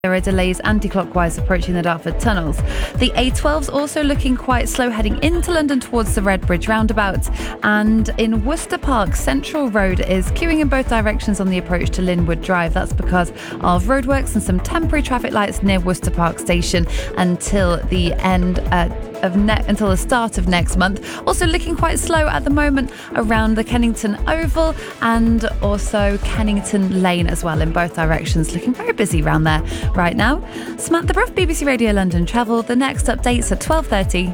There are delays anti-clockwise approaching the Dartford tunnels. The A12's also looking quite slow heading into London towards the Redbridge roundabout. And in Worcester Park, Central Road is queuing in both directions on the approach to Linwood Drive. That's because of roadworks and some temporary traffic lights near Worcester Park Station until the end until the start of next month. Also looking quite slow at the moment around the Kennington Oval and also Kennington Lane as well in both directions. Looking very busy around there right now. Samantha Bruff, BBC Radio London Travel. The next update's at 12:30.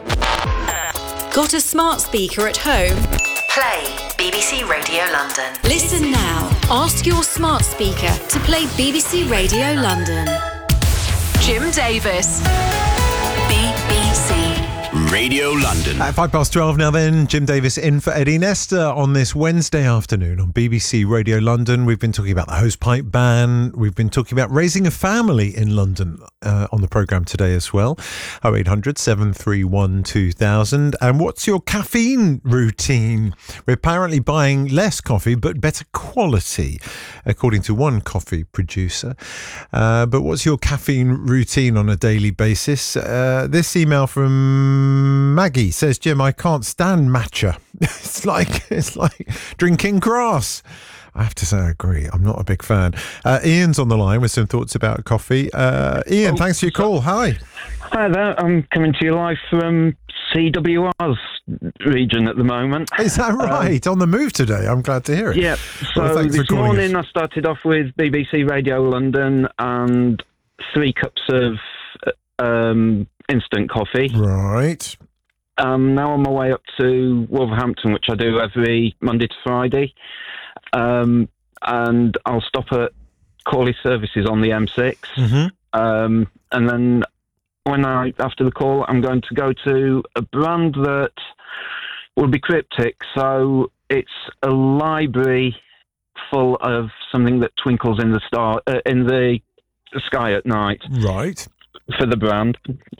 Got a smart speaker at home? Play BBC Radio London. Listen now. Ask your smart speaker to play BBC Radio London. Jim Davis. BBC Radio London. At 12:05 now then, Jim Davis in for Eddie Nestor on this Wednesday afternoon on BBC Radio London. We've been talking about the hosepipe ban. We've been talking about raising a family in London on the programme today as well. 0800 731 2000. And what's your caffeine routine? We're apparently buying less coffee but better quality, according to one coffee producer. But what's your caffeine routine on a daily basis? This email from Maggie says, Jim, I can't stand matcha. It's like drinking grass. I have to say I agree. I'm not a big fan. Ian's on the line with some thoughts about coffee. Ian, thanks for your call. Hi. Hi there. I'm coming to you live from CWR's region at the moment. Is that right? On the move today? I'm glad to hear it. Yeah. So this morning I started off with BBC Radio London and 3 cups of instant coffee. Right. Now on my way up to Wolverhampton, which I do every Monday to Friday. And I'll stop at Cawley Services on the M6. Mm-hmm. And then after the call, I'm going to go to a brand that will be cryptic. So it's a library full of something that twinkles in the sky at night. Right. For the brand.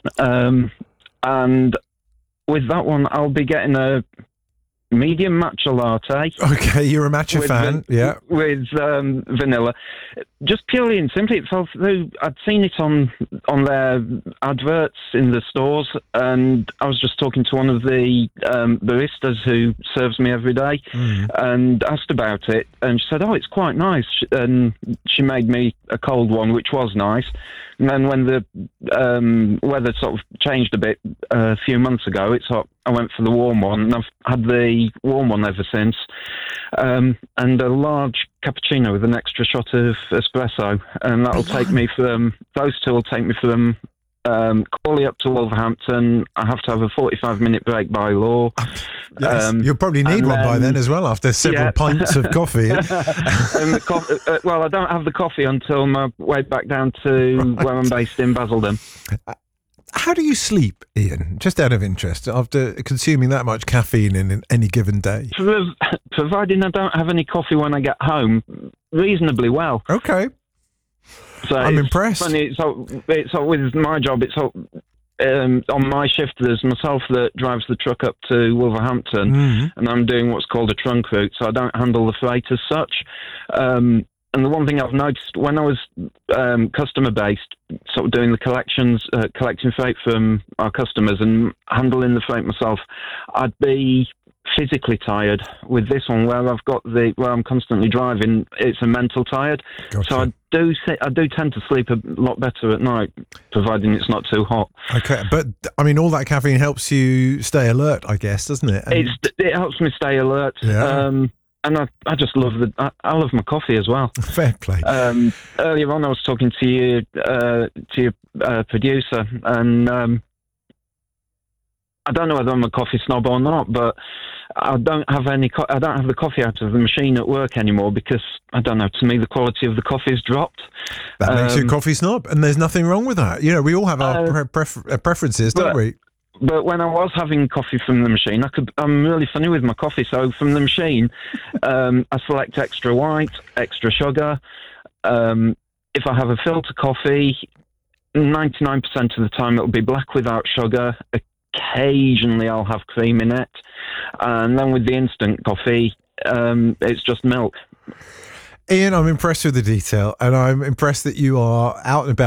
And with that one, I'll be getting a medium matcha latte. Okay, you're a matcha fan, yeah. With vanilla. Just purely and simply, it fell through. I'd seen it on their adverts in the stores, and I was just talking to one of the baristas who serves me every day, and asked about it, and she said, "Oh, it's quite nice." And she made me a cold one, which was nice. And then when the weather sort of changed a bit a few months ago, I went for the warm one, and I've had the warm one ever since. And a large cappuccino with an extra shot of espresso, and that'll take me from those two will take me from Cawley up to Wolverhampton. I have to have a 45-minute break by law. Yes, you'll probably need one by then as well, after several pints of coffee. Well, I don't have the coffee until my way back down to where I'm based in Basildon. How do you sleep, Ian? Just out of interest, after consuming that much caffeine in any given day? Providing I don't have any coffee when I get home, reasonably well. Okay. So I'm impressed. Funny, it's with my job, on my shift, there's myself that drives the truck up to Wolverhampton, and I'm doing what's called a trunk route, so I don't handle the freight as such. And the one thing I've noticed when I was customer-based, sort of doing the collections, collecting freight from our customers and handling the freight myself, I'd be physically tired. With this one, where I'm constantly driving, it's a mental tired. Gotcha. So I do tend to sleep a lot better at night, providing it's not too hot. Okay, but I mean, all that caffeine helps you stay alert, I guess, doesn't it? It helps me stay alert. Yeah. And I just love I love my coffee as well. Fair play. Earlier on, I was talking to your producer, and I don't know whether I'm a coffee snob or not, but I don't have the coffee out of the machine at work anymore because, I don't know, to me the quality of the coffee's dropped. That makes you a coffee snob, and there's nothing wrong with that. You know, we all have our preferences, don't we? But when I was having coffee from the machine, I'm really funny with my coffee. So from the machine, I select extra white, extra sugar. If I have a filter coffee, 99% of the time it'll be black without sugar. Occasionally I'll have cream in it. And then with the instant coffee, it's just milk. Ian, I'm impressed with the detail, and I'm impressed that you are out and about